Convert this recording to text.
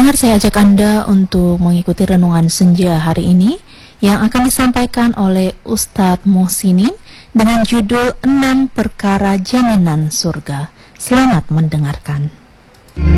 Pendengar, saya ajak Anda untuk mengikuti renungan senja hari ini yang akan disampaikan oleh Ustadz Muhsinin dengan judul 6 Perkara Jaminan Surga. Selamat mendengarkan.